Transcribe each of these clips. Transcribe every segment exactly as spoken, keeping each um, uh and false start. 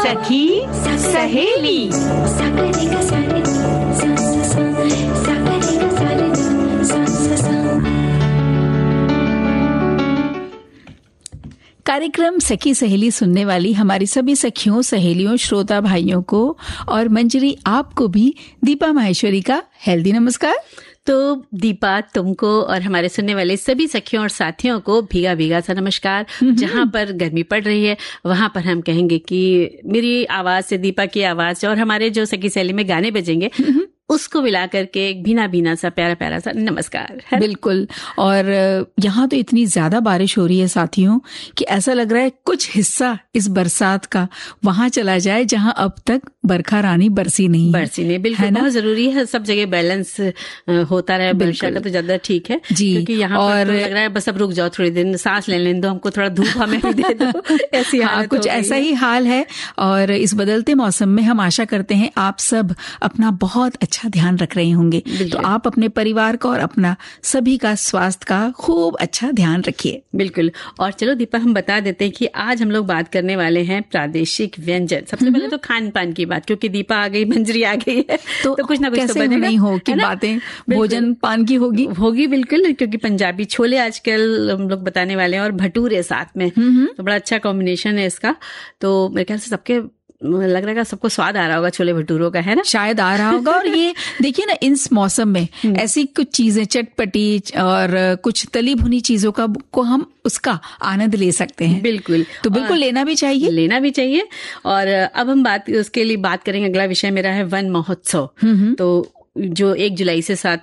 सखी सहेली। कार्यक्रम सखी सहेली सुनने वाली हमारी सभी सखियों, सहेलियों, श्रोता भाइयों को और मंजरी आपको भी दीपा माहेश्वरी का हेल्दी नमस्कार। तो दीपा, तुमको और हमारे सुनने वाले सभी सखियों और साथियों को भीगा भीगा सा नमस्कार। जहां पर गर्मी पड़ रही है वहां पर हम कहेंगे कि मेरी आवाज से, दीपा की आवाज से और हमारे जो सखी सहेली में गाने बजेंगे उसको मिला करके एक भीना भीना सा प्यारा प्यारा सा नमस्कार है। बिल्कुल। और यहाँ तो इतनी ज्यादा बारिश हो रही है साथियों कि ऐसा लग रहा है कुछ हिस्सा इस बरसात का वहां चला जाए जहाँ अब तक बरखा रानी बरसी नहीं बरसी नहीं। बिल्कुल है, बहुत जरूरी है सब जगह बैलेंस होता रहे वर्षा का, तो ज्यादा ठीक है जी। क्योंकि यहाँ और तो लग रहा है बस अब रुक जाओ, थोड़ी दिन सांस ले लेने दो, हमको थोड़ा धूप हमें भी दे दो। ऐसी हाँ, कुछ ऐसा ही हाल है। और इस बदलते मौसम में हम आशा करते हैं आप सब अपना बहुत अच्छा ध्यान रख रहे होंगे। तो आप अपने परिवार का और अपना सभी का स्वास्थ्य का खूब अच्छा ध्यान रखिए। बिल्कुल। और चलो दीपा, हम बता देते हैं कि आज हम लोग बात करने वाले हैं प्रादेशिक व्यंजन। सबसे पहले तो खान पान की बात, क्योंकि दीपा आ गई, मंजरी आ गई है, तो, तो कुछ ना कुछ तो बनेगा। नहीं हो कि बातें भोजन पान की होगी होगी बिल्कुल, क्योंकि पंजाबी छोले आजकल हम लोग बताने वाले हैं और भटूरे साथ में, तो बड़ा अच्छा कॉम्बिनेशन है इसका। तो मेरे ख्याल से सबके लग रहा है सबको स्वाद आ रहा होगा छोले भटूरों का, है ना? शायद आ रहा होगा। और ये देखिए ना, इस मौसम में ऐसी कुछ चीजें चटपटी और कुछ तली भुनी चीजों का को हम उसका आनंद ले सकते हैं। बिल्कुल। तो बिल्कुल लेना भी चाहिए, लेना भी चाहिए। और अब हम बात उसके लिए बात करेंगे। अगला विषय मेरा है वन महोत्सव, तो जो एक जुलाई से सात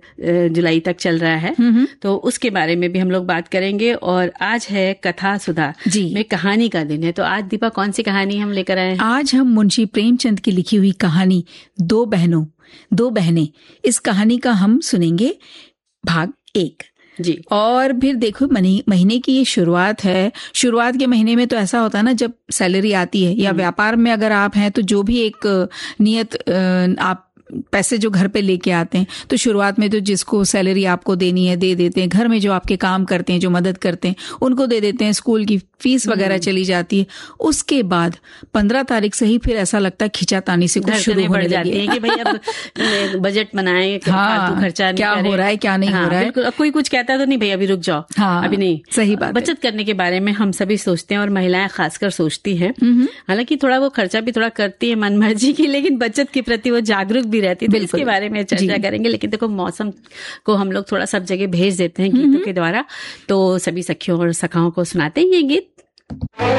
जुलाई तक चल रहा है, तो उसके बारे में भी हम लोग बात करेंगे। और आज है कथा सुधा में कहानी का दिन है। तो आज दीपा कौन सी कहानी हम लेकर आए हैं? आज हम मुंशी प्रेमचंद की लिखी हुई कहानी दो बहनों दो बहनें, इस कहानी का हम सुनेंगे भाग एक जी। और फिर देखो, महीने की ये शुरुआत है। शुरुआत के महीने में तो ऐसा होता है ना, जब सैलरी आती है या व्यापार में अगर आप हैं तो जो भी एक नियत आप पैसे जो घर पे लेके आते हैं, तो शुरुआत में तो जिसको सैलरी आपको देनी है दे देते हैं। घर में जो आपके काम करते हैं, जो मदद करते हैं, उनको दे देते हैं। स्कूल की फीस वगैरह चली जाती है। उसके बाद पंद्रह तारीख से ही फिर ऐसा लगता है खिंचातानी से कुछ शुरू होने जाती है कि भाई अब बजट बनाएं, हाँ, खर्चा क्या हो रहा है क्या नहीं हाँ, हो रहा है। बिल्कुल। अब कोई कुछ कहता है तो नहीं भाई अभी रुक जाओ, हाँ, अभी नहीं। सही बात। बचत करने के बारे में हम सभी सोचते हैं और महिलाएं खासकर सोचती हैं। हालांकि थोड़ा वो खर्चा भी थोड़ा करती है मन मर्जी की, लेकिन बचत के प्रति वो जागरूक भी रहती है। इसके बारे में चर्चा करेंगे। लेकिन देखो, मौसम को हम लोग थोड़ा सब जगह भेज देते हैं गीतों के द्वारा, तो सभी सखियों और सखाओं को सुनाते हैं ये गीत।